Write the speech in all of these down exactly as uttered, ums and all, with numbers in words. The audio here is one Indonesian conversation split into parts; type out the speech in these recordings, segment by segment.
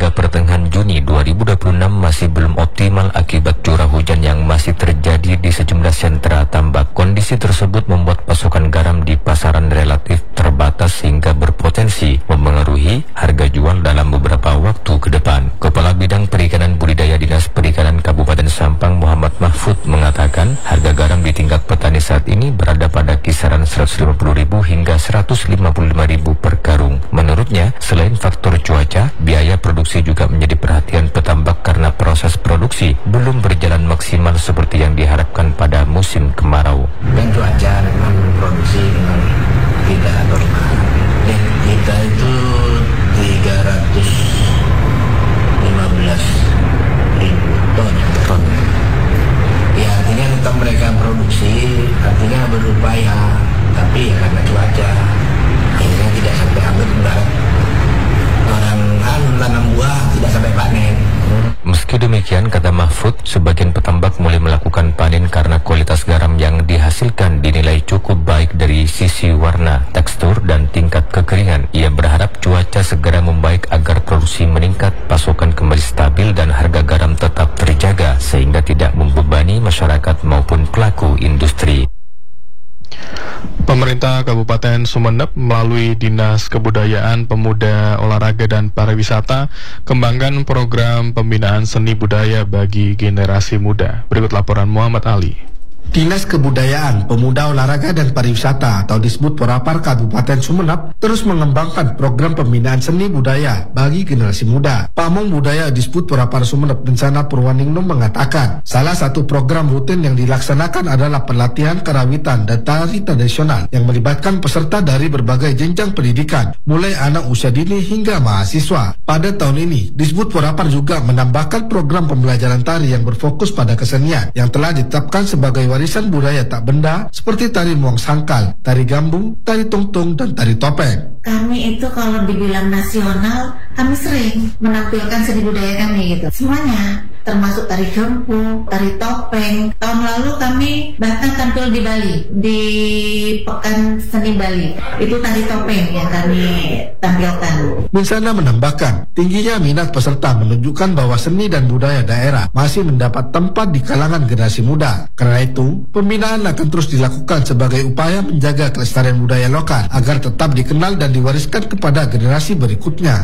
hingga pertengahan Juni dua ribu dua puluh enam masih belum optimal akibat curah hujan yang masih terjadi di sejumlah sentra tambak. Kondisi tersebut membuat pasokan garam di pasaran relatif terbatas sehingga berpotensi mempengaruhi harga jual dalam beberapa waktu ke depan. Kepala Bidang Perikanan Budidaya Dinas Perikanan Kabupaten Sampang Muhammad Mahfud mengatakan harga garam di tingkat petani saat ini berada pada kisaran seratus lima puluh ribu hingga seratus lima puluh lima ribu per karung. Menurutnya, selain faktor cuaca, biaya produksi juga menjadi perhatian petambak karena proses produksi belum berjalan maksimal seperti yang diharapkan pada musim kemarau. Dan cuaca memang produksi memang tidak normal. Dan kita itu tiga ratus lima belas ribu ton. ton. Ya artinya tetap mereka produksi, artinya berupaya, tapi ya karena cuaca akhirnya tidak sampai habis berat. Orang kan tanam buah tidak sampai panen. Meski demikian, kata Mahfud, sebagian petambak mulai melakukan panen karena kualitas garam yang dihasilkan dinilai cukup baik dari sisi warna, tekstur, dan tingkat kekeringan. Ia berharap cuaca segera membaik agar produksi meningkat, pasokan kembali stabil, dan harga garam tetap terjaga sehingga tidak membebani masyarakat maupun pelaku industri. Pemerintah Kabupaten Sumeneb melalui Dinas Kebudayaan, Pemuda, Olahraga dan Pariwisata kembangkan program pembinaan seni budaya bagi generasi muda. Berikut laporan Muhammad Ali. Dinas Kebudayaan, Pemuda, Olahraga dan Pariwisata atau Disbud Porapar Kabupaten Sumeneb terus mengembangkan program pembinaan seni budaya bagi generasi muda. Pamong Budaya Disbud Porapar Sumeneb Bencana Purwaningrum mengatakan salah satu program rutin yang dilaksanakan adalah pelatihan karawitan dan tari tradisional yang melibatkan peserta dari berbagai jenjang pendidikan mulai anak usia dini hingga mahasiswa. Pada tahun ini, Disbud Porapar juga menambahkan program pembelajaran tari yang berfokus pada kesenian yang telah ditetapkan sebagai warisan budaya tak benda seperti tari muang sangkal, tari gambung, tari tungtung, dan tari topeng. Kami itu kalau dibilang nasional, kami sering menampilkan seni budaya kami gitu. Semuanya, termasuk tari gempu, tari topeng. Tahun lalu kami bahkan tampil di Bali, di Pekan Seni Bali. Itu tari topeng yang kami tampilkan. Minsana menambahkan, tingginya minat peserta menunjukkan bahwa seni dan budaya daerah masih mendapat tempat di kalangan generasi muda. Karena itu, pembinaan akan terus dilakukan sebagai upaya menjaga kelestarian budaya lokal agar tetap dikenal dan diwariskan kepada generasi berikutnya.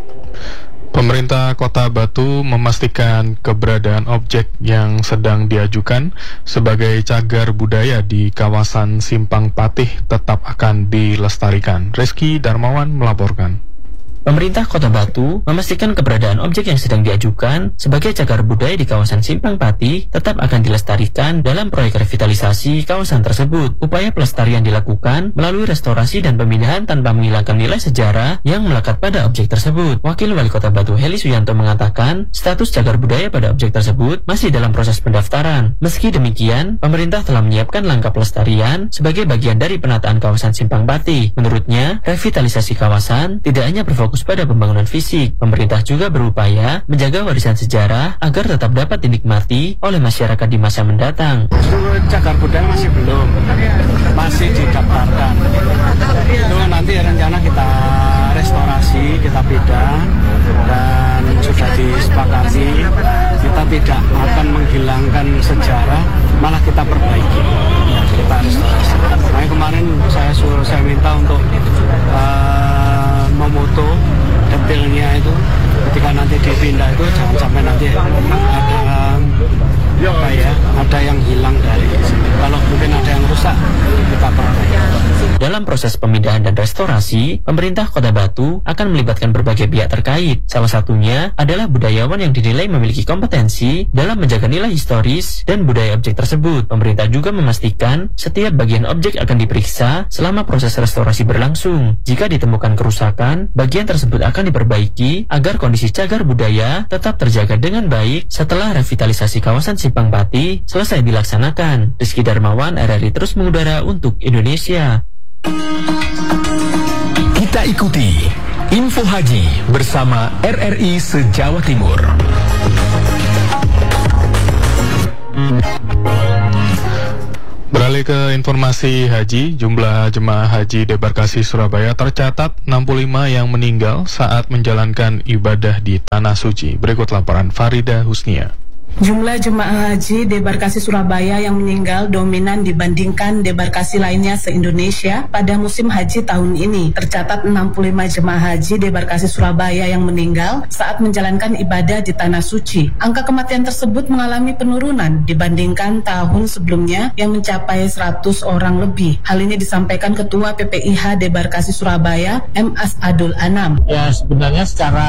Pemerintah Kota Batu memastikan keberadaan objek yang sedang diajukan sebagai cagar budaya di kawasan Simpang Patih tetap akan dilestarikan. Rizky Darmawan melaporkan. Pemerintah Kota Batu memastikan keberadaan objek yang sedang diajukan sebagai cagar budaya di kawasan Simpang Patih tetap akan dilestarikan dalam proyek revitalisasi kawasan tersebut. Upaya pelestarian dilakukan melalui restorasi dan pemindahan tanpa menghilangkan nilai sejarah yang melekat pada objek tersebut. Wakil Wali Kota Batu Heli Suyanto mengatakan status cagar budaya pada objek tersebut masih dalam proses pendaftaran. Meski demikian, pemerintah telah menyiapkan langkah pelestarian sebagai bagian dari penataan kawasan Simpang Patih. Menurutnya, revitalisasi kawasan tidak hanya berfokus fokus pada pembangunan fisik. Pemerintah juga berupaya menjaga warisan sejarah agar tetap dapat dinikmati oleh masyarakat di masa mendatang. Cagar budaya masih belum, masih didaftarkan. Itu nanti rencana kita restorasi, kita pindah, dan sudah disepakati kita tidak akan menghilangkan sejarah, malah kita perbaiki, kita restorasi. Nah, kemarin saya suruh saya minta untuk uh, memoto detailnya itu ketika nanti dipindah itu jangan sampai nanti ada apa ya ada yang hilang dari sini. Kalau mungkin ada yang rusak kita perbaiki. Dalam proses pemindahan dan restorasi, pemerintah Kota Batu akan melibatkan berbagai pihak terkait. Salah satunya adalah budayawan yang dinilai memiliki kompetensi dalam menjaga nilai historis dan budaya objek tersebut. Pemerintah juga memastikan setiap bagian objek akan diperiksa selama proses restorasi berlangsung. Jika ditemukan kerusakan, bagian tersebut akan diperbaiki agar kondisi cagar budaya tetap terjaga dengan baik setelah revitalisasi kawasan Simpang Patih selesai dilaksanakan. Rizky Darmawan, R R I terus mengudara untuk Indonesia. Kita ikuti Info Haji bersama R R I se-Jawa Timur. Beralih ke informasi haji, jumlah jemaah haji debarkasi Surabaya tercatat enam puluh lima yang meninggal saat menjalankan ibadah di Tanah Suci. Berikut laporan Farida Husnia. Jumlah jemaah haji debarkasi Surabaya yang meninggal dominan dibandingkan debarkasi lainnya se-Indonesia pada musim haji tahun ini. Tercatat enam puluh lima jemaah haji debarkasi Surabaya yang meninggal saat menjalankan ibadah di Tanah Suci. Angka kematian tersebut mengalami penurunan dibandingkan tahun sebelumnya yang mencapai seratus orang lebih. Hal ini disampaikan Ketua P P I H Debarkasi Surabaya, M. Asadul Anam. Ya, sebenarnya secara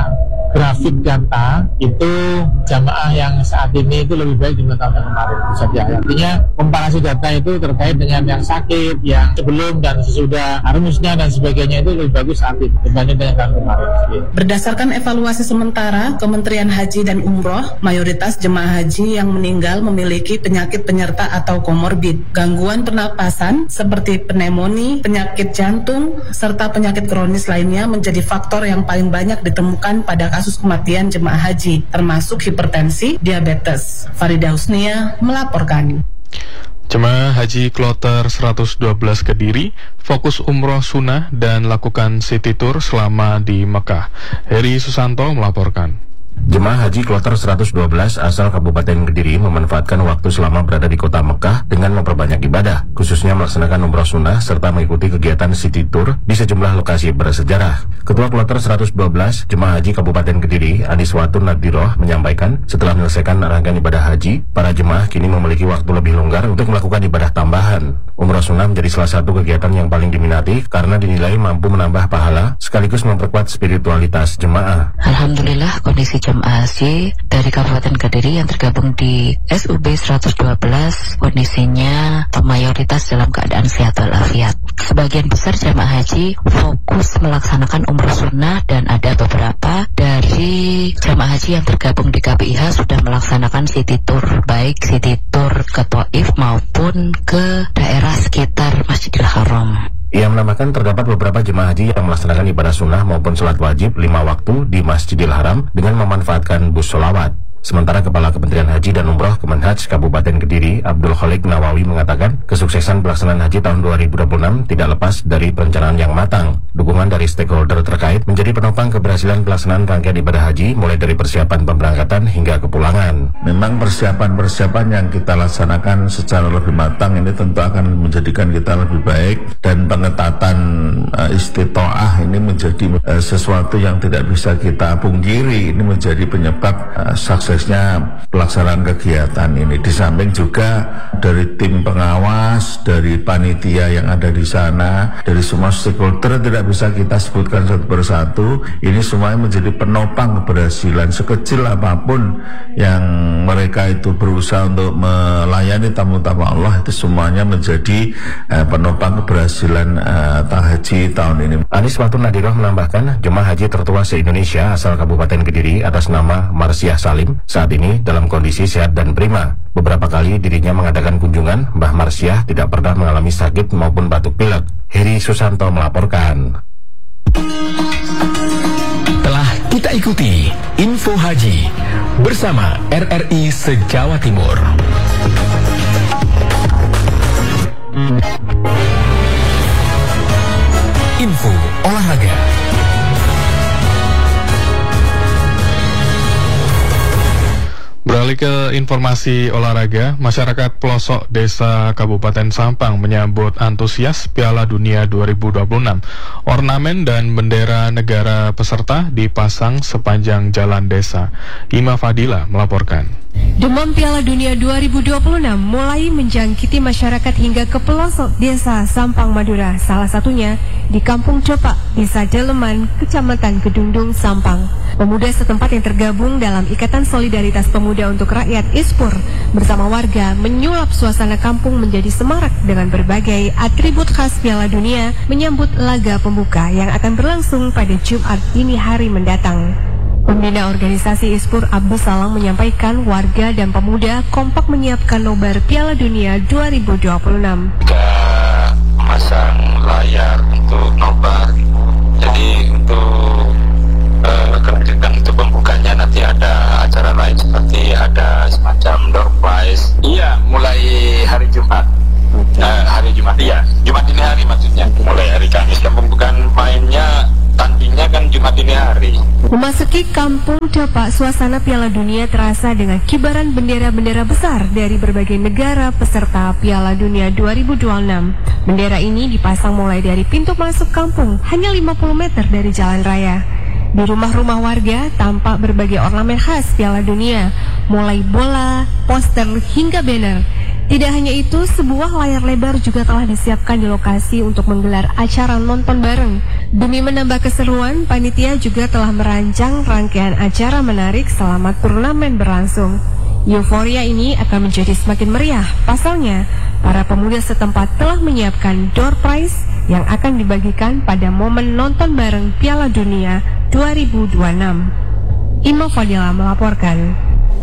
grafik data itu jamaah yang saat ini itu lebih baik dibanding tahun yang kemarin. Saja. Artinya komparasi data itu terkait dengan yang sakit, yang sebelum dan sesudah harusnya dan sebagainya itu lebih bagus saat ini dibanding dengan tahun kemarin. Berdasarkan evaluasi sementara Kementerian Haji dan Umroh, mayoritas jemaah haji yang meninggal memiliki penyakit penyerta atau komorbid, gangguan pernapasan seperti pneumonia, penyakit jantung, serta penyakit kronis lainnya menjadi faktor yang paling banyak ditemukan pada kasus kematian jemaah haji, termasuk hipertensi, diabetes. Farida Husnia melaporkan. Jemaah Haji Kloter seratus dua belas Kediri fokus umroh sunnah dan lakukan city tour selama di Mekah. Heri Susanto melaporkan. Jemaah Haji Kloter seratus dua belas asal Kabupaten Kediri memanfaatkan waktu selama berada di kota Mekah dengan memperbanyak ibadah, khususnya melaksanakan umroh sunnah serta mengikuti kegiatan city tour di sejumlah lokasi bersejarah. Ketua Kloter seratus dua belas Jemaah Haji Kabupaten Kediri, Aniswatun Nadiroh, menyampaikan setelah menyelesaikan rangkaian ibadah haji, para jemaah kini memiliki waktu lebih longgar untuk melakukan ibadah tambahan. Umroh sunnah menjadi salah satu kegiatan yang paling diminati karena dinilai mampu menambah pahala sekaligus memperkuat spiritualitas jemaah. Alhamdulillah, kondisi jemaah haji dari Kabupaten Kediri yang tergabung di S U B seratus dua belas kondisinya mayoritas dalam keadaan sehat walafiat. Sebagian besar jemaah haji fokus melaksanakan umroh sunnah dan ada beberapa dari jemaah haji yang tergabung di K B I H sudah melaksanakan city tour, baik city tour ke Taif maupun ke daerah sekitar Masjidil Haram. Ia menambahkan terdapat beberapa jemaah haji yang melaksanakan ibadah sunnah maupun sholat wajib lima waktu di Masjidil Haram dengan memanfaatkan bus sholawat. Sementara Kepala Kementerian Haji dan Umroh Kemenhaj Kabupaten Kediri, Abdul Khalik Nawawi, mengatakan kesuksesan pelaksanaan haji tahun dua ribu dua puluh enam tidak lepas dari perencanaan yang matang. Dukungan dari stakeholder terkait menjadi penopang keberhasilan pelaksanaan rangkaian ibadah haji mulai dari persiapan pemberangkatan hingga kepulangan. Memang persiapan-persiapan yang kita laksanakan secara lebih matang ini tentu akan menjadikan kita lebih baik, dan pengetatan uh, istitoah ini menjadi uh, sesuatu yang tidak bisa kita pungkiri. Ini menjadi penyebab uh, sukses suksesnya pelaksanaan kegiatan ini. Di samping juga dari tim pengawas, dari panitia yang ada di sana, dari semua stakeholder tidak bisa kita sebutkan satu persatu. Ini semuanya menjadi penopang keberhasilan. Sekecil apapun yang mereka itu berusaha untuk melayani tamu-tamu Allah, itu semuanya menjadi eh, penopang keberhasilan eh, haji tahun ini. Aniswatun Nadiroh menambahkan, jemaah haji tertua se-Indonesia asal Kabupaten Kediri atas nama Marsiah Salim saat ini dalam kondisi sehat dan prima. Beberapa kali dirinya mengadakan kunjungan, Mbah Marsiah tidak pernah mengalami sakit maupun batuk pilek. Heri Susanto melaporkan. Telah kita ikuti Info Haji bersama R R I se-Jawa Timur. Info olahraga. Beralih ke informasi olahraga, masyarakat pelosok desa Kabupaten Sampang menyambut antusias Piala Dunia dua ribu dua puluh enam. Ornamen dan bendera negara peserta dipasang sepanjang jalan desa. Ima Fadila melaporkan. Demam Piala Dunia dua ribu dua puluh enam mulai menjangkiti masyarakat hingga ke pelosok desa Sampang, Madura. Salah satunya di Kampung Copak, Desa Daleman, Kecamatan Kedungdung, Sampang. Pemuda setempat yang tergabung dalam Ikatan Solidaritas Pemuda untuk Rakyat ISPUR bersama warga menyulap suasana kampung menjadi semarak dengan berbagai atribut khas Piala Dunia menyambut laga pembuka yang akan berlangsung pada Jumat dini hari mendatang. Pembina organisasi ISPUR Abdul Salam menyampaikan warga dan pemuda kompak menyiapkan nobar Piala Dunia dua ribu dua puluh enam. Kita memasang layar untuk nobar, jadi untuk uh, kelanjutan untuk pembukanya nanti ada acara lain seperti ada semacam door prize. Iya, mulai hari Jumat. Memasuki Kampung Depak, suasana Piala Dunia terasa dengan kibaran bendera-bendera besar dari berbagai negara peserta Piala Dunia dua ribu dua puluh enam. Bendera ini dipasang mulai dari pintu masuk kampung, hanya lima puluh meter dari jalan raya. Di rumah-rumah warga tampak berbagai ornamen khas Piala Dunia, mulai bola, poster, hingga banner. Tidak hanya itu, sebuah layar lebar juga telah disiapkan di lokasi untuk menggelar acara nonton bareng. Demi menambah keseruan, panitia juga telah merancang rangkaian acara menarik selama turnamen berlangsung. Euforia ini akan menjadi semakin meriah. Pasalnya, para pemuda setempat telah menyiapkan door prize yang akan dibagikan pada momen nonton bareng Piala Dunia dua ribu dua puluh enam. Ima Fadila melaporkan.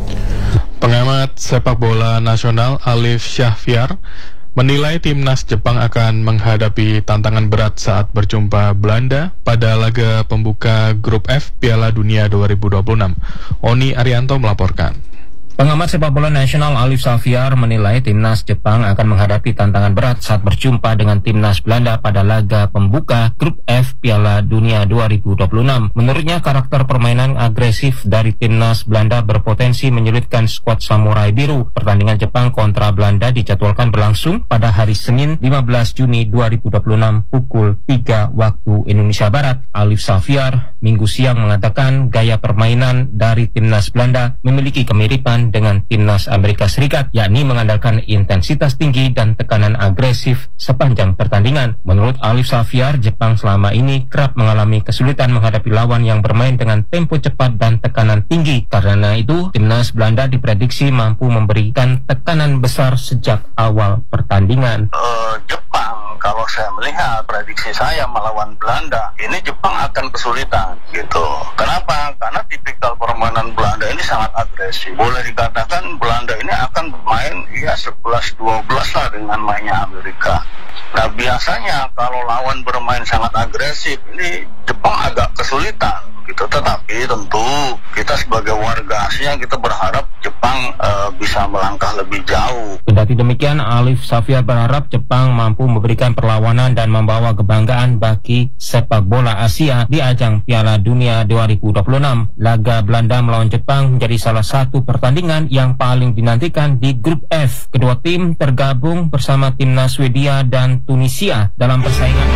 Pengamat sepak bola nasional Alif Syahfiar menilai timnas Jepang akan menghadapi tantangan berat saat berjumpa Belanda pada laga pembuka Grup F Piala Dunia dua ribu dua puluh enam. Oni Arianto melaporkan. Pengamat sepak bola nasional Alif Syahfiar menilai timnas Jepang akan menghadapi tantangan berat saat berjumpa dengan timnas Belanda pada laga pembuka Grup F Piala Dunia dua ribu dua puluh enam. Menurutnya, karakter permainan agresif dari timnas Belanda berpotensi menyulitkan skuad Samurai Biru. Pertandingan Jepang kontra Belanda dijadwalkan berlangsung pada hari Senin lima belas Juni dua ribu dua puluh enam pukul tiga waktu Indonesia Barat. Alif Syahfiar Minggu siang mengatakan gaya permainan dari timnas Belanda memiliki kemiripan dengan timnas Amerika Serikat, yakni mengandalkan intensitas tinggi dan tekanan agresif sepanjang pertandingan. Menurut Alif Syahfiar, Jepang selama ini kerap mengalami kesulitan menghadapi lawan yang bermain dengan tempo cepat dan tekanan tinggi. Karena itu, timnas Belanda diprediksi mampu memberikan tekanan besar sejak awal pertandingan. Uh, Jepang, kalau saya melihat prediksi saya melawan Belanda, ini Jepang akan kesulitan gitu. Kenapa? Karena tipikal permainan Belanda ini sangat agresif. Boleh dikatakan Belanda ini akan bermain ya sebelas dua belas lah dengan mainnya Amerika. Nah, biasanya kalau lawan bermain sangat agresif, ini Jepang agak kesulitan gitu. Tetapi tentu kita sebagai warga Asia, kita berharap Jepang uh, bisa melangkah lebih jauh. Kendati demikian, Alif Syahfiar berharap Jepang mampu memberikan perlawanan dan membawa kebanggaan bagi sepak bola Asia di ajang Piala Dunia dua ribu dua puluh enam. Laga Belanda melawan Jepang menjadi salah satu pertandingan yang paling dinantikan di Grup F. Kedua tim tergabung bersama timnas Swedia dan Tunisia dalam persaingan.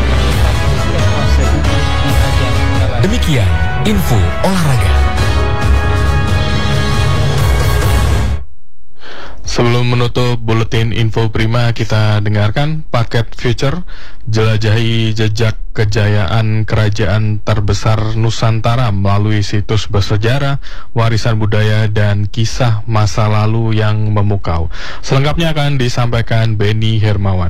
Demikian info olahraga. Sebelum menutup buletin info prima, kita dengarkan paket future jelajahi jejak kejayaan kerajaan terbesar Nusantara melalui situs bersejarah, warisan budaya, dan kisah masa lalu yang memukau. Selengkapnya akan disampaikan Beni Hermawan.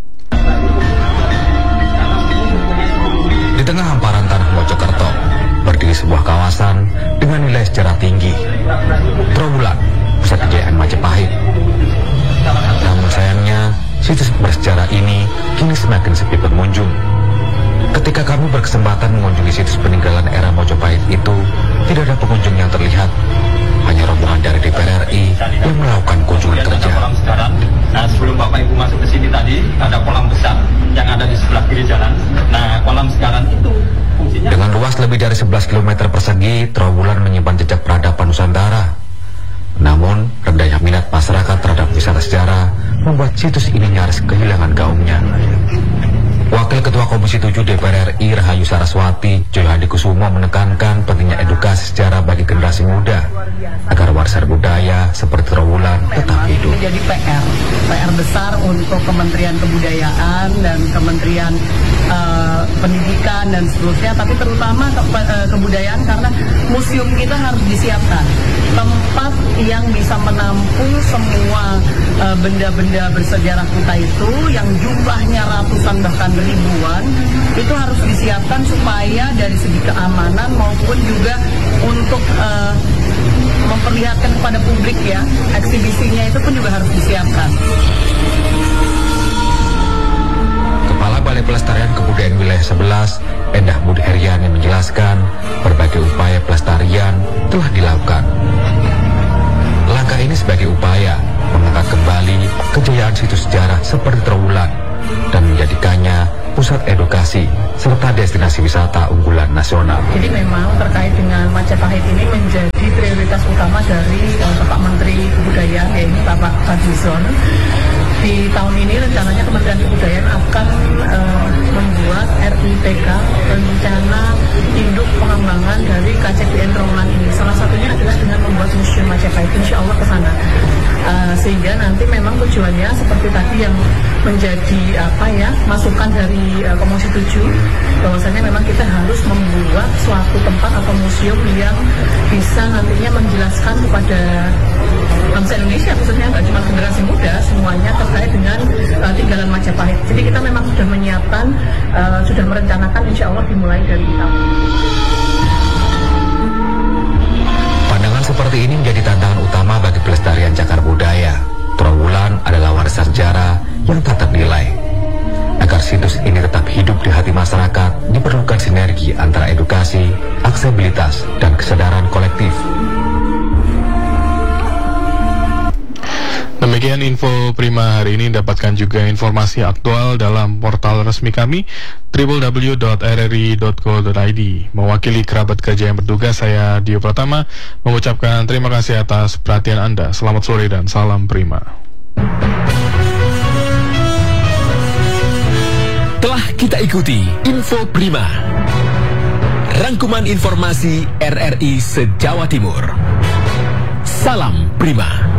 Di tengah hamparan tanah Mojokerto, berdiri sebuah kawasan dengan nilai sejarah tinggi, Trawulan, pusat kejayaan Majapahit. Namun sayangnya, situs bersejarah ini kini semakin sepi pengunjung. Ketika kami berkesempatan mengunjungi situs peninggalan era Majapahit itu, tidak ada pengunjung yang terlihat. Hanya rombongan dari D P R R I yang melakukan kunjungan kerja. Nah, sebelum Bapak Ibu masuk ke sini tadi, ada kolam besar yang ada di sebelah kiri jalan. Nah, kolam sekarang itu fungsinya... Dengan luas lebih dari sebelas kilometer persegi, Trawulan menyimpan jejak peradaban Nusantara. Namun, rendahnya minat masyarakat terhadap wisata sejarah membuat situs ini nyaris kehilangan gaungnya. Wakil Ketua Komisi tujuh D P R R I Rahayu Saraswati Joyohadikusumo menekankan pentingnya edukasi sejarah bagi generasi muda agar warisan budaya seperti Trawulan tetap hidup. Menjadi P R, P R besar untuk Kementerian Kebudayaan dan Kementerian uh, Pendidikan dan seterusnya, tapi terutama ke, uh, kebudayaan, karena museum kita harus disiapkan tempat yang bisa menampung semua benda-benda uh, bersejarah kita itu yang jumlahnya ratusan bahkan ribuan, itu harus disiapkan supaya dari segi keamanan maupun juga untuk uh, memperlihatkan kepada publik ya, eksibisinya itu pun juga harus disiapkan. Kepala Balai Pelestarian Kebudayaan Wilayah sebelas, Endah Budi Heriani menjelaskan berbagai upaya pelestarian telah dilakukan. Langkah ini sebagai upaya mengangkat kembali kejayaan situs sejarah seperti Trawulan dan menjadikannya pusat edukasi, serta destinasi wisata unggulan nasional. Jadi memang terkait dengan Majapahit ini menjadi prioritas utama dari uh, Bapak Menteri Kebudayaan, yaitu Bapak Fadlizon. Di tahun ini rencananya Kementerian Kebudayaan akan uh, membuat R I P K, rencana induk pengembangan dari K C B N Trawulan ini. Salah satunya adalah dengan membuat Museum Majapahit, insya Allah ke sana. Uh, sehingga nanti memang tujuannya seperti tadi yang menjadi apa ya masukan dari uh, Komisi tujuh, bahwasanya memang kita harus membuat suatu tempat atau museum yang bisa nantinya menjelaskan kepada bangsa Indonesia, khususnya nggak cuma generasi muda, semuanya terkait dengan uh, tinggalan Majapahit. Jadi kita memang sudah menyiapkan, uh, sudah merencanakan, insya Allah dimulai dari tahun ini. Pandangan seperti ini menjadi tantangan utama bagi pelestarian cagar budaya. Trawulan adalah warisan sejarah yang tak ternilai. Agar situs ini tetap hidup di hati masyarakat, diperlukan sinergi antara edukasi, aksesibilitas, dan kesadaran kolektif. Demikian info Prima hari ini. Dapatkan juga informasi aktual dalam portal resmi kami w w w dot r r i dot co dot i d. Mewakili kerabat kerja yang bertugas, saya Dio Pratama mengucapkan terima kasih atas perhatian Anda. Selamat sore dan salam Prima. Telah kita ikuti Info Prima, rangkuman informasi R R I se-Jawa Timur. Salam Prima.